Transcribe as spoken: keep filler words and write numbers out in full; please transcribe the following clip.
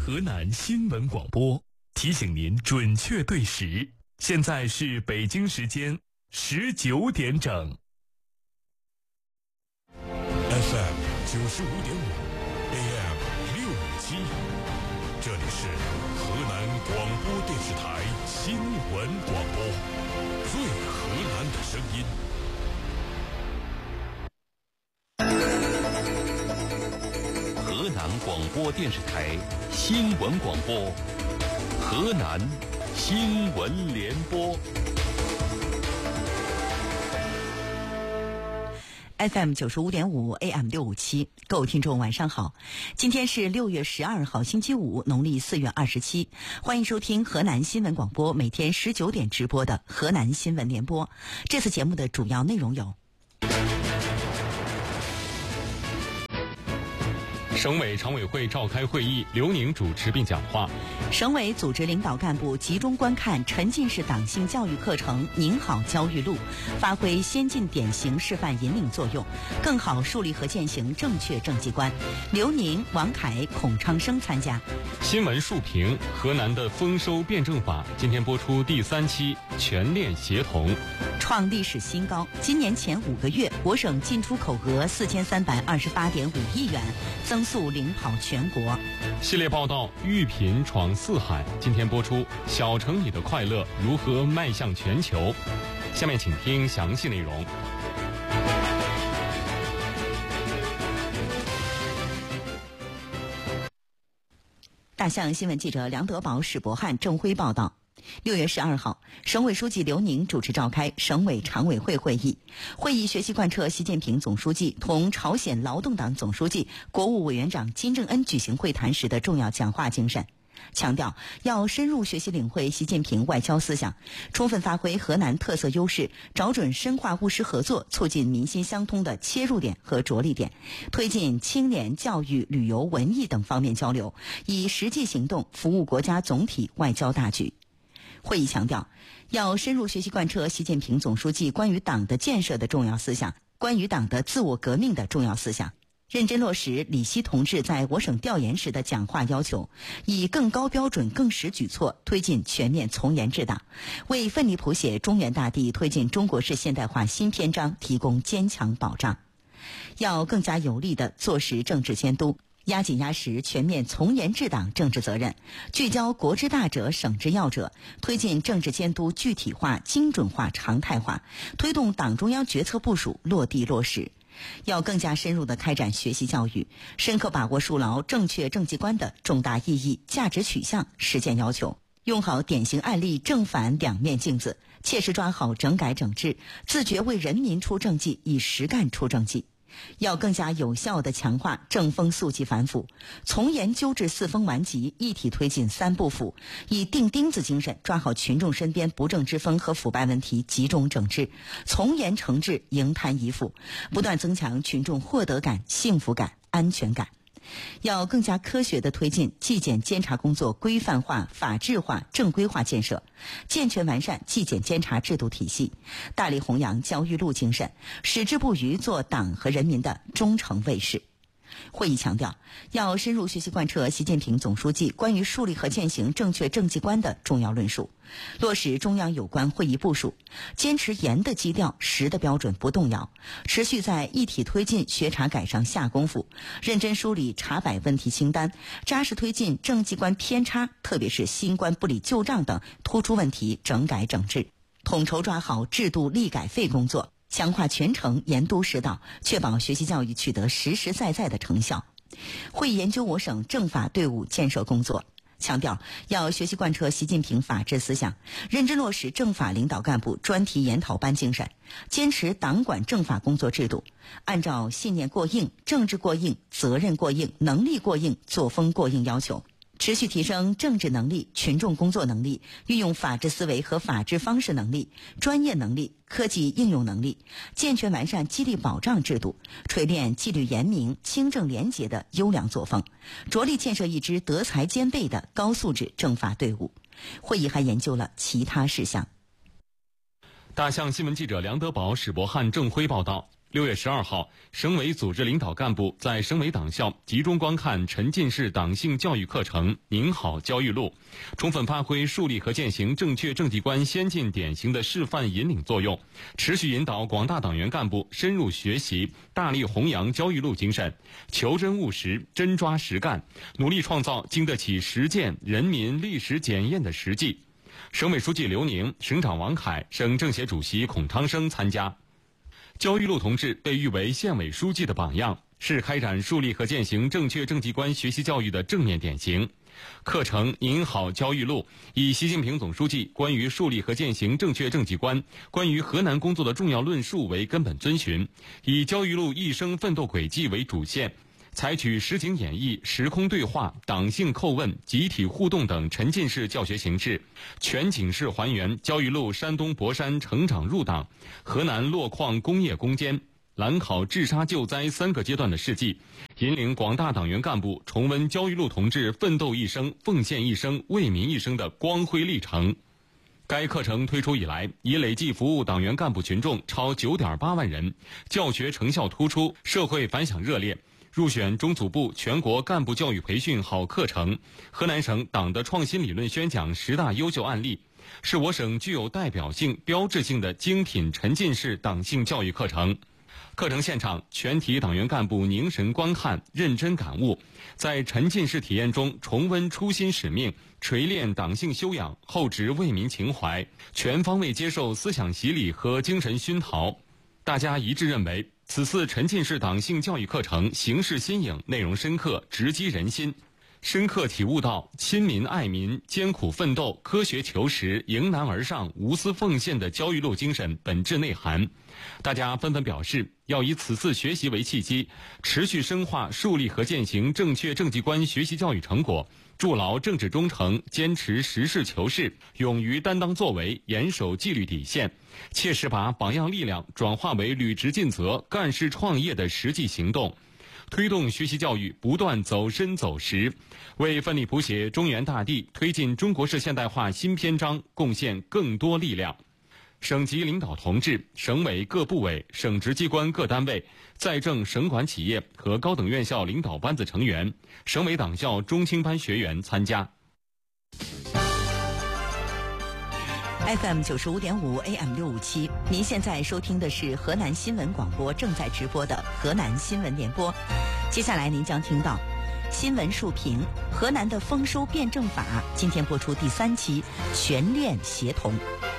河南新闻广播提醒您准确对时，现在是北京时间十九点整。 F M 九十五点五 ，A M 六五七，这里是河南广播电视台新闻广播，最河南的声音。 河南广播电视台新闻广播，河南新闻联播。 F M 九十五点五 A M 六五七，各位听众晚上好，今天是六月十二号星期五，农历四月二十七，欢迎收听河南新闻广播每天十九点直播的河南新闻联播。这次节目的主要内容有： 省委常委会召开会议，刘宁主持并讲话。 省委组织领导干部集中观看沉浸式党性教育课程《您好教育路》，发挥先进典型示范引领作用，更好树立和践行正确政绩观。刘宁、王凯、孔昌生参加。 新闻述评：河南的丰收辩证法今天播出第三期，全链协同， 创历史新高。今年前五个月，国省进出口额四千三百二十八点五亿元，增速领跑全国。 系列报道：育品闯四海，今天播出小城里的快乐如何迈向全球。下面请听详细内容。 大象新闻记者梁德宝、史博汉、郑辉报道。六月十二号，省委书记刘宁主持召开省委常委会会议。会议学习贯彻习近平总书记同朝鲜劳动党总书记、国务委员长金正恩举行会谈时的重要讲话精神，强调要深入学习领会习近平外交思想，充分发挥河南特色优势，找准深化务实合作、促进民心相通的切入点和着力点，推进青年、教育、旅游、文艺等方面交流，以实际行动服务国家总体外交大局。会议强调，要深入学习贯彻习近平总书记关于党的建设的重要思想，关于党的自我革命的重要思想，认真落实李希同志在我省调研时的讲话要求，以更高标准、更实举措推进全面从严治党，为奋力谱写中原大地推进中国式现代化新篇章提供坚强保障。要更加有力地坐实政治监督，压紧压实全面从严治党政治责任，聚焦国之大者、省之要者，推进政治监督具体化、精准化、常态化，推动党中央决策部署落地落实。要更加深入地开展学习教育，深刻把握树牢正确政绩观的重大意义、价值取向、实践要求，用好典型案例正反两面镜子，切实抓好整改整治，自觉为人民出政绩，以实干出政绩。要更加有效地强化正风肃纪反腐，从严纠治四风顽疾，一体推进三不腐，以钉钉子精神抓好群众身边不正之风和腐败问题，集中整治，从严惩治营贪遗腐，不断增强群众获得感、幸福感、安全感。要更加科学地推进纪检监察工作规范化、法治化、正规化建设，健全完善纪检监察制度体系，大力弘扬教育路精神，矢志不渝做党和人民的忠诚卫士。会议强调，要深入学习贯彻习近平总书记关于树立和践行正确政绩观的重要论述，落实中央有关会议部署，坚持严的基调、实的标准不动摇，持续在一体推进学查改上下功夫，认真梳理查摆问题清单，扎实推进政绩观偏差，特别是新观不理旧账等突出问题整改整治，统筹抓好制度立改废工作，强化全程严督实导，确保学习教育取得实实在在的成效。会议研究我省政法队伍建设工作，强调要学习贯彻习近平法治思想，认真落实政法领导干部专题研讨班精神，坚持党管政法工作制度，按照信念过硬、政治过硬、责任过硬、能力过硬、作风过硬要求，持续提升政治能力、群众工作能力、运用法治思维和法治方式能力、专业能力、科技应用能力，健全完善激励保障制度，锤炼纪律严明、清正廉洁的优良作风，着力建设一支德才兼备的高素质政法队伍。会议还研究了其他事项。 大象新闻记者梁德宝、史博汉、郑辉报道。 六月十二号，省委组织领导干部在省委党校集中观看沉浸式党性教育课程《您好教育路》，充分发挥树立和践行正确政绩观先进典型的示范引领作用，持续引导广大党员干部深入学习，大力弘扬教育路精神，求真务实，真抓实干，努力创造经得起实践、人民历史检验的实际。省委书记刘宁、省长王凯、省政协主席孔昌生参加。教育路同志被誉为县委书记的榜样，是开展树立和践行正确政绩观学习教育的正面典型。课程《您好教育路》以习近平总书记关于树立和践行正确政绩观、关于河南工作的重要论述为根本遵循，以教育路一生奋斗轨迹为主线，采取实景演绎、时空对话、党性叩问、集体互动等沉浸式教学形式，全景式还原教育路山东博山成长入党、河南洛矿工业攻坚、兰考治沙救灾三个阶段的事迹，引领广大党员干部重温教育路同志奋斗一生、奉献一生、为民一生的光辉历程。该课程推出以来，已累计服务党员干部群众超 九点八万人，教学成效突出，社会反响热烈，入选中组部全国干部教育培训好课程、河南省党的创新理论宣讲十大优秀案例，是我省具有代表性、标志性的精品沉浸式党性教育课程。课程现场，全体党员干部凝神观看，认真感悟，在沉浸式体验中重温初心使命，锤炼党性修养，厚植为民情怀，全方位接受思想洗礼和精神熏陶。大家一致认为，此次沉浸式党性教育课程形式新颖，内容深刻，直击人心，深刻体悟到亲民爱民、艰苦奋斗、科学求实、迎难而上、无私奉献的教育路精神本质内涵。大家纷纷表示，要以此次学习为契机，持续深化树立和践行正确政绩观学习教育成果，筑牢政治忠诚，坚持实事求是，勇于担当作为，严守纪律底线，切实把榜样力量转化为履职尽责、干事创业的实际行动，推动学习教育不断走深走实，为奋力谱写中原大地、推进中国式现代化新篇章贡献更多力量。省级领导同志、省委各部委、省直机关各单位、在政省管企业和高等院校领导班子成员、省委党校中青班学员参加。 F M 九十五点五 A M 六五七，您现在收听的是河南新闻广播正在直播的河南新闻联播。接下来您将听到新闻述评：河南的丰收辩证法今天播出第三期，全链协同。